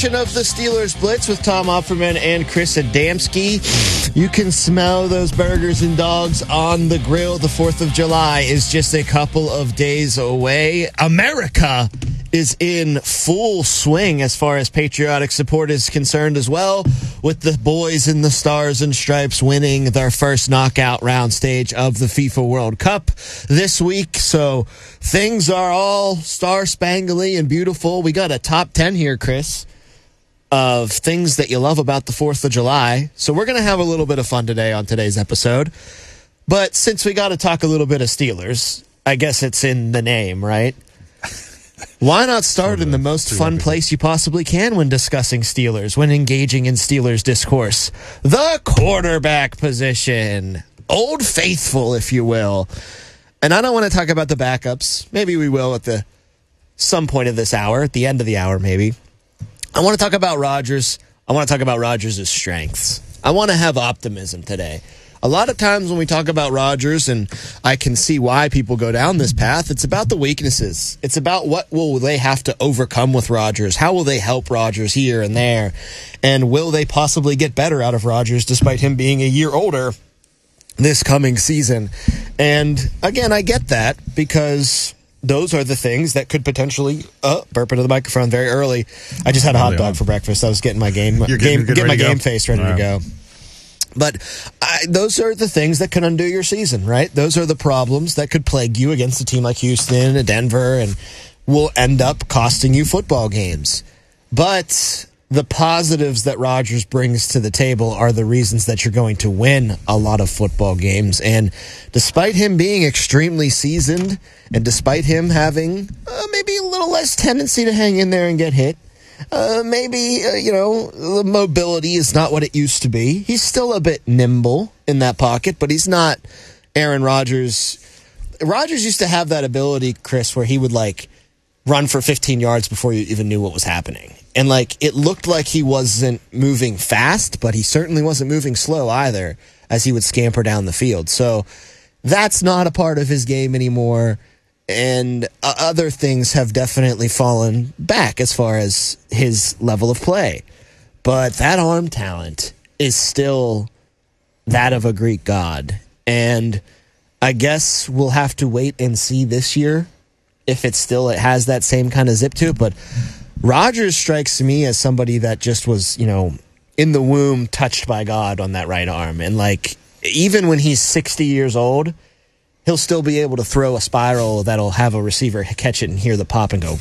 edition of the Steelers Blitz with Tom Opperman and Chris Adamski. You can smell those burgers and dogs on the grill. The 4th of July is just a couple of days away. America is in full swing as far as patriotic support is concerned as well, with the boys in the Stars and Stripes winning their first knockout round stage of the FIFA World Cup this week. So things are all star-spangly and beautiful. We got a top 10 here, Chris, of things that you love about the 4th of July. So we're going to have a little bit of fun today on today's episode. But since we got to talk a little bit of Steelers, I guess it's in the name, right? Why not start in the most fun place you possibly can when discussing Steelers, when engaging in Steelers discourse? The quarterback position. Old Faithful, if you will. And I don't want to talk about the backups. Maybe we will at some point of this hour, at the end of the hour maybe. I want to talk about Rodgers. I want to talk about Rodgers' strengths. I want to have optimism today. A lot of times when we talk about Rodgers, and I can see why people go down this path, it's about the weaknesses. It's about what will they have to overcome with Rodgers. How will they help Rodgers here and there? And will they possibly get better out of Rodgers despite him being a year older this coming season? And again, I get that because those are the things that could potentially burp into the microphone very early. I just had a hot dog for breakfast. I was getting my game face ready to go. But those are the things that can undo your season, right? Those are the problems that could plague you against a team like Houston and Denver and will end up costing you football games. But the positives that Rodgers brings to the table are the reasons that you're going to win a lot of football games. And despite him being extremely seasoned and despite him having maybe a little less tendency to hang in there and get hit, the mobility is not what it used to be. He's still a bit nimble in that pocket, but he's not Aaron Rodgers. Rodgers used to have that ability, Chris, where he would run for 15 yards before you even knew what was happening. And it looked like he wasn't moving fast, but he certainly wasn't moving slow either as he would scamper down the field. So that's not a part of his game anymore. And other things have definitely fallen back as far as his level of play. But that arm talent is still that of a Greek god. And I guess we'll have to wait and see this year if it has that same kind of zip to it. But Rodgers strikes me as somebody that just was, in the womb touched by God on that right arm. And even when he's 60 years old, he'll still be able to throw a spiral that'll have a receiver catch it and hear the pop and go,